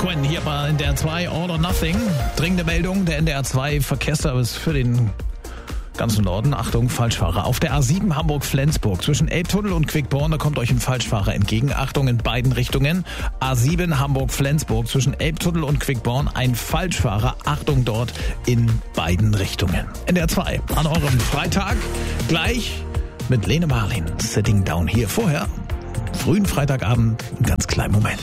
Quinn hier bei NDR 2 All or Nothing. Dringende Meldung, der NDR 2 Verkehrsservice für den ganzen Norden. Achtung, Falschfahrer. Auf der A7 Hamburg-Flensburg zwischen Elbtunnel und Quickborn, da kommt euch ein Falschfahrer entgegen. Achtung in beiden Richtungen. A7 Hamburg-Flensburg zwischen Elbtunnel und Quickborn, ein Falschfahrer. Achtung dort in beiden Richtungen. NDR 2 an eurem Freitag gleich mit Lene Marlin. Sitting Down hier. Vorher, frühen Freitagabend, einen ganz kleinen Moment.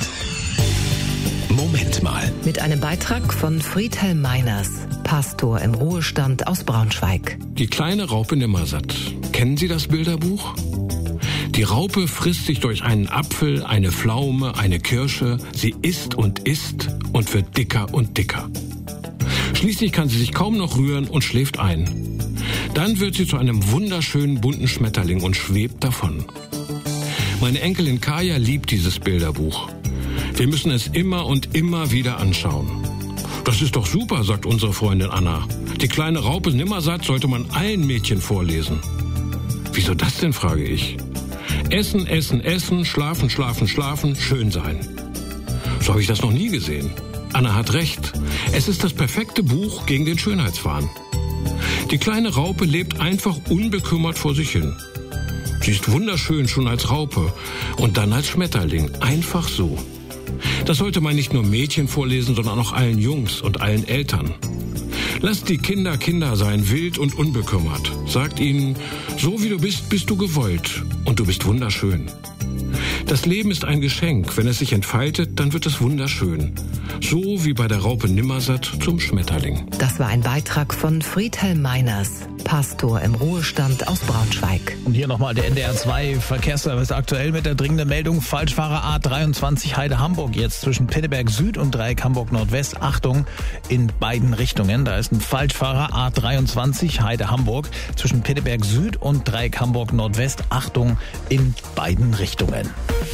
Moment mal. Mit einem Beitrag von Friedhelm Meiners, Pastor im Ruhestand aus Braunschweig. Die kleine Raupe Nimmersatt. Kennen Sie das Bilderbuch? Die Raupe frisst sich durch einen Apfel, eine Pflaume, eine Kirsche. Sie isst und wird dicker und dicker. Schließlich kann sie sich kaum noch rühren und schläft ein. Dann wird sie zu einem wunderschönen bunten Schmetterling und schwebt davon. Meine Enkelin Kaya liebt dieses Bilderbuch. Wir müssen es immer und immer wieder anschauen. Das ist doch super, sagt unsere Freundin Anna. Die kleine Raupe Nimmersatt sollte man allen Mädchen vorlesen. Wieso das denn, frage ich. Essen, essen, essen, schlafen, schlafen, schlafen, schön sein. So habe ich das noch nie gesehen. Anna hat recht. Es ist das perfekte Buch gegen den Schönheitswahn. Die kleine Raupe lebt einfach unbekümmert vor sich hin. Sie ist wunderschön schon als Raupe und dann als Schmetterling. Einfach so. Das sollte man nicht nur Mädchen vorlesen, sondern auch allen Jungs und allen Eltern. Lasst die Kinder Kinder sein, wild und unbekümmert. Sagt ihnen, so wie du bist, bist du gewollt und du bist wunderschön. Das Leben ist ein Geschenk. Wenn es sich entfaltet, dann wird es wunderschön. So wie bei der Raupe Nimmersatt zum Schmetterling. Das war ein Beitrag von Friedhelm Meiners, Pastor im Ruhestand aus Braunschweig. Und hier nochmal der NDR 2 Verkehrsservice aktuell mit der dringenden Meldung. Falschfahrer A23 Heide-Hamburg jetzt zwischen Pinneberg Süd und Dreieck Hamburg Nordwest. Achtung in beiden Richtungen. Da ist ein Falschfahrer A23 Heide-Hamburg zwischen Pinneberg Süd und Dreieck Hamburg Nordwest. Achtung in beiden Richtungen.